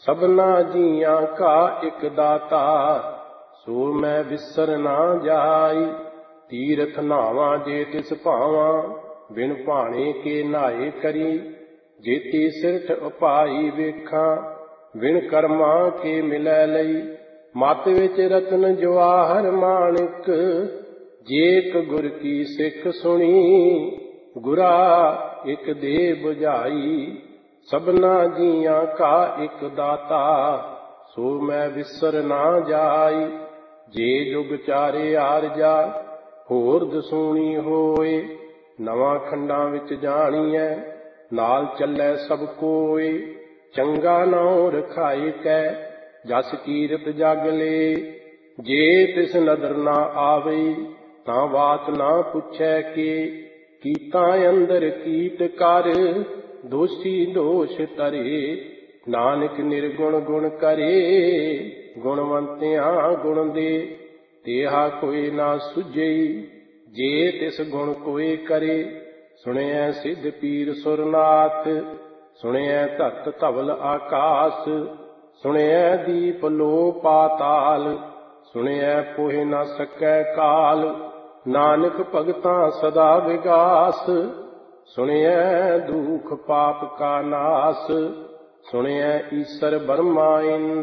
सबना जियां का एक दाता, सो मैं विसर ना जाई। तीरथ नावा जे तिस भावा, बिन भाणे के नाए करी। जेती सिरठ उपाई वेखा, बिन कर्मा के मिलै लई। मत विच रतन जवाहर माणिक, जेक गुर की सिख सुनी। गुरा एक दे बुझाई, सबना जियां का एक दाता, सो मैं विसर ना जाई। जे जुग चारे आरजा, होर दसूणी होए। नवां खंडां विच जाणीਐ, नाल ਚੱਲੈ ਸਭ ਕੋਏ। ਚੰਗਾ ਨਾਉ ਰਖਾਏ ਕੈ, ਜਸ ਕੀਰਤ ਜਗ ਲੇ। ਜੇ ਤਿਸ ਨਦਰ ਨਾ ਆਵਈ, ਤਾਂ ਬਾਤ ਨਾ ਪੁੱਛੈ ਕੇ। ਕੀਤਾ ਅੰਦਰ ਕੀਟ ਕਰ, ਦੋਸ਼ੀ ਦੋਸ਼ ਤਰੇ। ਨਾਨਕ ਨਿਰਗੁਣ ਗੁਣ ਕਰੇ, ਗੁਣਵੰਤਿਆਂ ਗੁਣ ਦੇ। ਤੇਹਾ ਕੋਈ ਨਾ ਸੁਝਈ, ਜੇ ਤਿਸ ਗੁਣ ਕੋਏ ਕਰੇ। ਸੁਣਿਐ ਸਿੱਧ ਪੀਰ ਸੁਰਨਾਥ, ਸੁਣਿਐ ਧਰਤ ਧਵਲ ਆਕਾਸ। ਸੁਣਿਐ ਦੀਪ ਲੋ ਪਾਤਾਲ, ਸੁਣਿਐ ਪੋਹਿ ਨਾ ਸਕੈ ਕਾਲ। ਨਾਨਕ ਭਗਤਾਂ ਸਦਾ ਵਿਗਾਸ, ਸੁਣਿਐ ਦੁਖ ਪਾਪ ਕਾ ਨਾਸ। ਸੁਣਿਐ ਈਸਰ ਬਰਮਾ ਇੰਦ,